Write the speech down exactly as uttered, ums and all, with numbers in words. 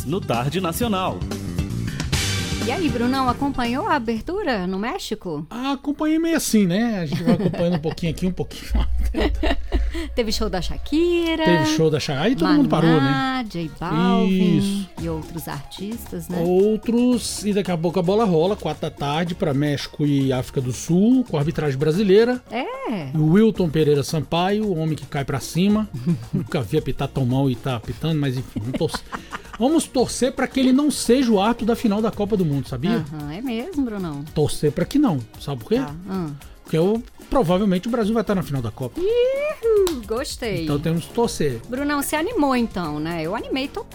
esportes no Tarde Nacional. E aí, Brunão, acompanhou a abertura no México? Ah, acompanhei meio assim, né? A gente vai acompanhando um pouquinho aqui, um pouquinho lá. Teve show da Shakira. Teve show da Shakira. Aí todo Maná, mundo parou, né? J Balvin. Isso. E outros artistas, né? Outros. E daqui a pouco a bola rola, quatro da tarde, para México e África do Sul, com a arbitragem brasileira. É. O Wilton Pereira Sampaio, o homem que cai pra cima. Nunca vi apitar tão mal e tá apitando, mas enfim, vamos torcer. Vamos torcer para que ele não seja o árbitro da final da Copa do Mundo, sabia? Aham, é mesmo, Brunão. Torcer para que não. Sabe por quê? Tá. Hum. Porque eu, provavelmente o Brasil vai estar na final da Copa. Ih, gostei. Então temos que torcer. Brunão, você animou então, né? Eu animei total.